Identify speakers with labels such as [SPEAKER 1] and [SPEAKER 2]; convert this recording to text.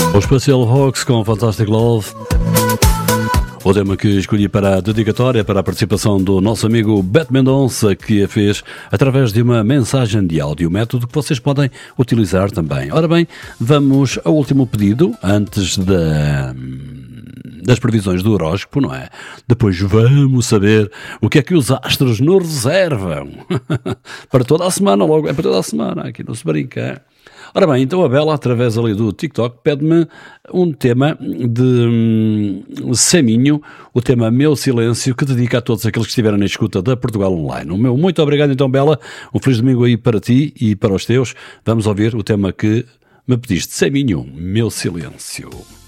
[SPEAKER 1] O Special Rocks com Fantastic Love. O tema que escolhi para a dedicatória, para a participação do nosso amigo Beto Mendonça, que a fez através de uma mensagem de áudio, método que vocês podem utilizar também. Ora bem, vamos ao último pedido, antes das previsões do horóscopo, não é? Depois vamos saber o que é que os astros nos reservam. Para toda a semana, logo, é para toda a semana, aqui não se brinca. Ora bem, então a Bela, através ali do TikTok, pede-me um tema de Saminho, o tema Meu Silêncio, que dedica a todos aqueles que estiveram na escuta da Portugal Online. O meu muito obrigado então, Bela, um feliz domingo aí para ti e para os teus. Vamos ouvir o tema que me pediste, Saminho, Meu Silêncio.